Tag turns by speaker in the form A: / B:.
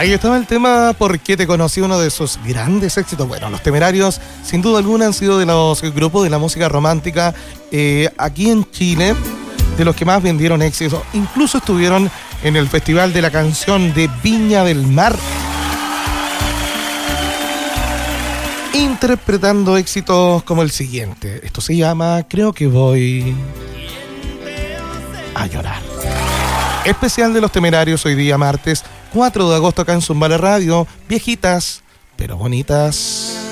A: Ahí estaba el tema ¿Por qué te conocí?, uno de sus grandes éxitos. Bueno, Los Temerarios, sin duda alguna, han sido de los grupos de la música romántica aquí en Chile, de los que más vendieron éxitos. Incluso estuvieron en el Festival de la Canción de Viña del Mar, interpretando éxitos como el siguiente. Esto se llama Creo que voy a llorar. Especial de Los Temerarios, hoy día martes 4 de agosto acá en Zumbala Radio. Viejitas, pero bonitas.